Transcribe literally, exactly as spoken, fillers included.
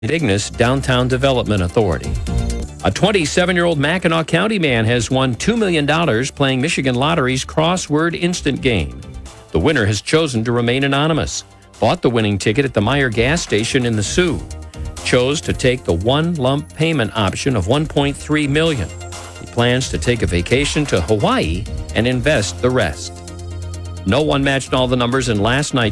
Ignis Downtown Development Authority. A twenty-seven-year-old Mackinac County man has won two million dollars playing Michigan Lottery's crossword instant game. The winner has chosen to remain anonymous, bought the winning ticket at the Meyer gas station in the Sioux, chose to take the one lump payment option of one point three million dollars. He plans to take a vacation to Hawaii and invest the rest. No one matched all the numbers in last night's